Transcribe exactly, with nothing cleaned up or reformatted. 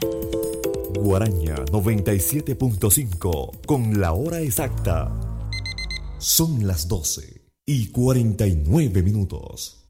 Guaraña noventa y siete punto cinco con la hora exacta. Son las doce y cuarenta y nueve minutos.